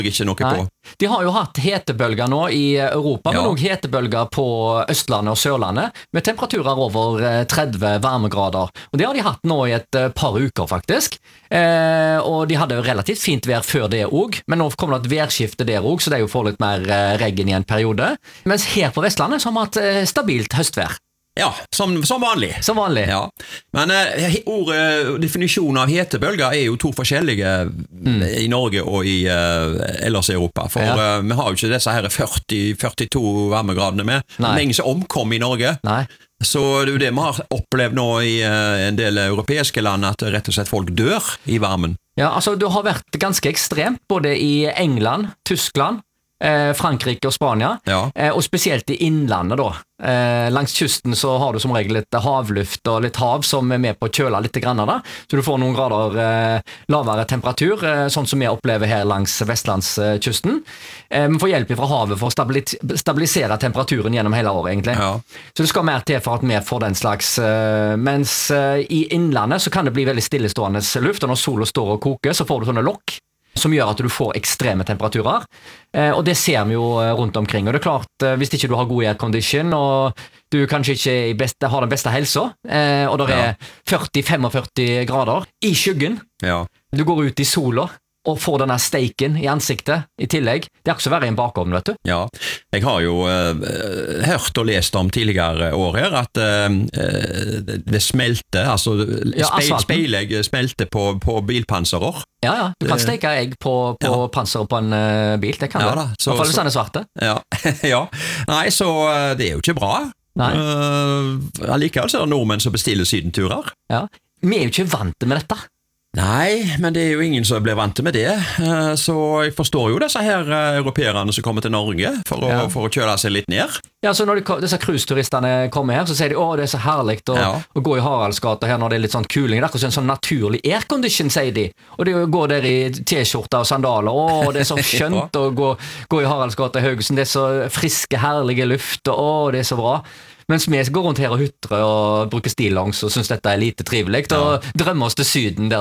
ikke noe Nei. på. De har jo hatt hetebølger nå i Europa, men Ja. også hetebølger på Østlandet og Sørlandet, med temperaturer over 30 varmegrader. Og det har de hatt nå i et par uker, faktisk. Og de hadde jo relativt fint vær før det også, men nå kommer det et værskifte der også, så det er jo for litt mer regn i en periode. Mens her på Vestlandet så har vi hatt stabilt høstvær. Ja, som vanlig. Som vanlig. Ja. Men definisjonen av hetebølger er jo to forskjellige i Norge og i ellers i Europa. For vi har jo ikke disse her 40-42 varmegradene med. Nei. Det er ingen som omkom i Norge. Nei. Så det er jo det vi har opplevd nå i en del europeiske land, at rett og slett folk dør i varmen. Ja, altså det har vært ganske ekstremt, både i England, Tyskland, Frankrike og Spania, og spesielt i innlandet da. Langs kysten så har du som regel litt havluft og litt hav som er med på å kjøle litt grann da, så du får noen grader lavere temperatur, sånn som vi opplever her langs vestlandskysten. Vi får hjelp fra havet for å stabilisere temperaturen gjennom hele året egentlig. Ja. Så det skal mer til for at vi får den slags, mens i innlandet så kan det bli veldig stillestående luft, og når solen står og koker så får du sånne lokk, som gjør at du får ekstreme temperaturer, og det ser vi jo rundt omkring, og det er klart, hvis ikke du har god aircondition, og du kanskje ikke har den beste helsa, og det er 40-45 grader i skyggen, du går ut i sola, og får denne steiken i ansiktet i tillegg. Det er ikke så verre i en bakovn, vet du. Ja, jeg har jo hørt og lest om tidligere år her at det smelter, altså speilegg smelter på bilpanserer. Ja, du kan steike egg på panseret på en bil, det kan du. I hvert fall hvis den er svarte. Ja. Nei, så det er jo ikke bra. Allikevel så er det nordmenn som bestiller sydenturer. Ja, vi er jo ikke vant med dette. Nei, men det er jo ingen som blir vant med det, så jeg forstår jo disse her europeerne som kommer til Norge for å kjøle seg litt ned. Ja, så når disse cruiseturistene kommer her, så sier de, det er så herlig å gå i Haraldsgata her når det er litt sånn kuling, det er akkurat en sånn naturlig aircondition, sier de, og det går der i t-skjorter og sandaler, det er så skjønt å gå i Haraldsgata i Haugesund, det er så friske, herlige luft, og det er så bra. Mens vi går rundt her og hutrer og bruker stillongs og synes dette er lite trivelig, og drømmer oss til Syden der